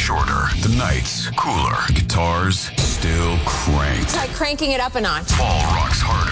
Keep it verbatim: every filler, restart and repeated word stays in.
shorter, the nights cooler, guitars still cranked. Try cranking it up a notch. Fall rocks harder.